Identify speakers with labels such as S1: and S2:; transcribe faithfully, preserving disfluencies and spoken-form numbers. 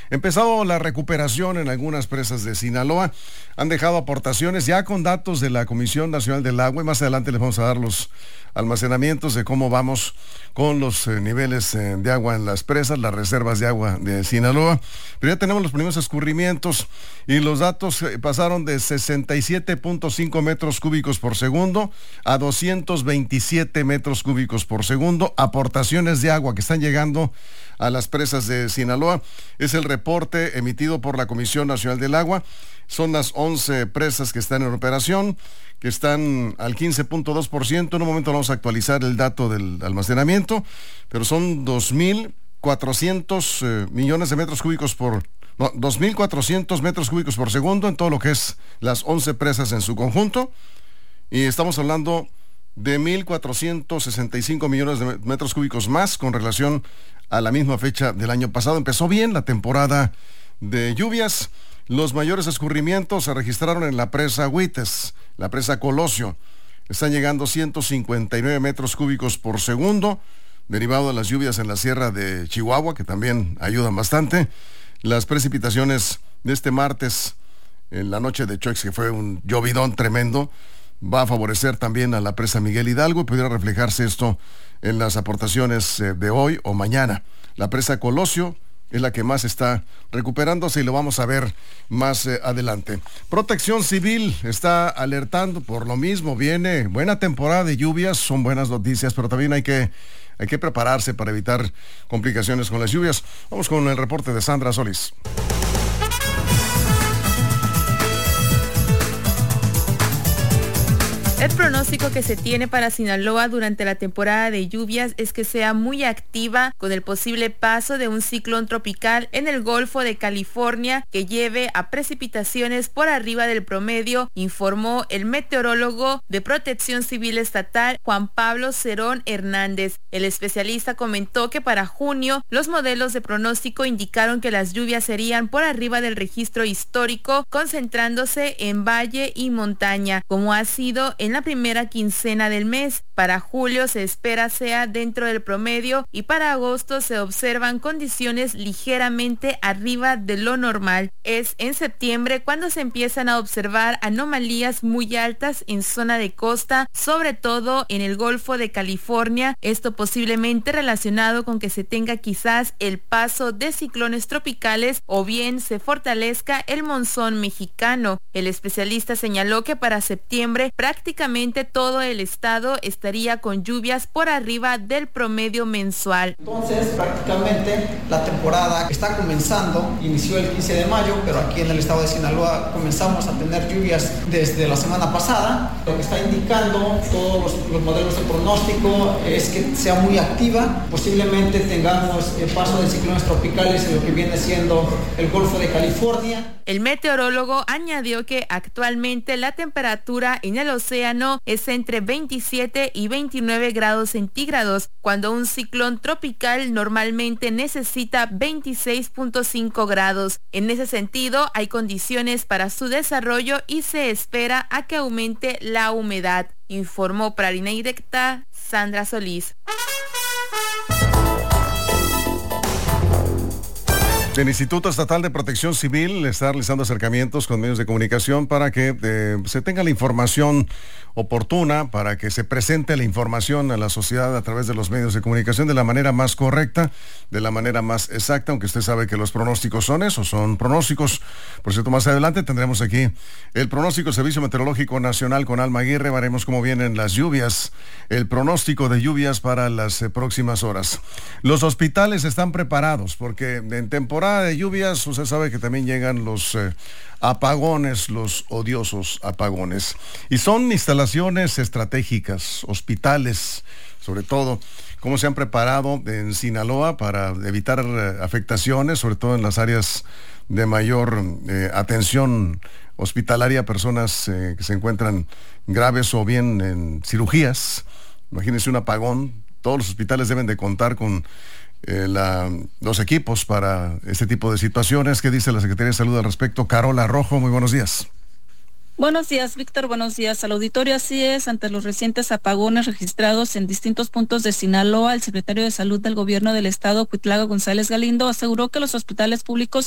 S1: empezado la recuperación en algunas presas de Sinaloa. Han dejado aportaciones ya con datos de la Comisión Nacional del Agua y más adelante les vamos a dar los almacenamientos de cómo vamos con los eh, niveles eh, de agua en las presas, las reservas de agua de Sinaloa. Pero ya tenemos los primeros escurrimientos y los datos eh, pasaron de sesenta y siete punto cinco metros cúbicos por segundo a doscientos veintisiete metros cúbicos por segundo. Aportaciones de agua que están llegando a las presas de Sinaloa. Es el reporte emitido por la Comisión Nacional del Agua. Son las once presas que están en operación, que están al quince punto dos por ciento. En un momento vamos a actualizar el dato del almacenamiento, pero son dos mil cuatrocientos eh, millones de metros cúbicos por... No, dos mil cuatrocientos metros cúbicos por segundo en todo lo que es las once presas en su conjunto. Y estamos hablando de mil cuatrocientos sesenta y cinco millones de metros cúbicos más con relación a la misma fecha del año pasado. Empezó bien la temporada de lluvias. Los mayores escurrimientos se registraron en la presa Huites, la presa Colosio. Están llegando ciento cincuenta y nueve metros cúbicos por segundo, derivado de las lluvias en la sierra de Chihuahua, que también ayudan bastante. Las precipitaciones de este martes, en la noche de Choix, que fue un llovidón tremendo, va a favorecer también a la presa Miguel Hidalgo y pudiera reflejarse esto en las aportaciones eh, de hoy o mañana. La presa Colosio es la que más está recuperándose y lo vamos a ver más eh, adelante. Protección Civil está alertando por lo mismo. Viene buena temporada de lluvias, son buenas noticias, pero también hay que, hay que prepararse para evitar complicaciones con las lluvias. Vamos con el reporte de Sandra Solís.
S2: El pronóstico que se tiene para Sinaloa durante la temporada de lluvias es que sea muy activa, con el posible paso de un ciclón tropical en el Golfo de California que lleve a precipitaciones por arriba del promedio, informó el meteorólogo de Protección Civil Estatal, Juan Pablo Cerón Hernández. El especialista comentó que para junio los modelos de pronóstico indicaron que las lluvias serían por arriba del registro histórico, concentrándose en valle y montaña, como ha sido en la primera quincena del mes. Para julio se espera sea dentro del promedio y para agosto se observan condiciones ligeramente arriba de lo normal. Es en septiembre cuando se empiezan a observar anomalías muy altas en zona de costa, sobre todo en el Golfo de California, esto posiblemente relacionado con que se tenga quizás el paso de ciclones tropicales o bien se fortalezca el monzón mexicano. El especialista señaló que para septiembre prácticamente Prácticamente todo el estado estaría con lluvias por arriba del promedio mensual.
S3: Entonces, prácticamente la temporada está comenzando, inició el quince de mayo, pero aquí en el estado de Sinaloa comenzamos a tener lluvias desde la semana pasada. Lo que está indicando todos los, los modelos de pronóstico es que sea muy activa. Posiblemente tengamos el paso de ciclones tropicales en lo que viene siendo el Golfo de California.
S2: El meteorólogo añadió que actualmente la temperatura en el océano es entre veintisiete y veintinueve grados centígrados, cuando un ciclón tropical normalmente necesita veintiséis punto cinco grados. En ese sentido, hay condiciones para su desarrollo y se espera a que aumente la humedad, informó para Línea Directa Sandra Solís.
S1: El Instituto Estatal de Protección Civil está realizando acercamientos con medios de comunicación para que eh, se tenga la información oportuna, para que se presente la información a la sociedad a través de los medios de comunicación de la manera más correcta, de la manera más exacta, aunque usted sabe que los pronósticos son eso, son pronósticos. Por cierto, más adelante tendremos aquí el pronóstico del Servicio Meteorológico Nacional con Alma Aguirre. Veremos cómo vienen las lluvias, el pronóstico de lluvias para las eh, próximas horas. Los hospitales están preparados porque en temporada de lluvias, usted sabe que también llegan los eh, apagones, los odiosos apagones. Y son instalaciones estratégicas, hospitales, sobre todo. ¿Cómo se han preparado en Sinaloa para evitar eh, afectaciones, sobre todo en las áreas de mayor eh, atención hospitalaria, personas eh, que se encuentran graves o bien en cirugías? Imagínense un apagón. Todos los hospitales deben de contar con Eh, la, los equipos para este tipo de situaciones. ¿Qué dice la Secretaría de Salud al respecto? Carola Rojo, muy buenos días.
S4: Buenos días, Víctor. Buenos días al auditorio. Así es, ante los recientes apagones registrados en distintos puntos de Sinaloa, el secretario de Salud del Gobierno del Estado, Cuitlago González Galindo, aseguró que los hospitales públicos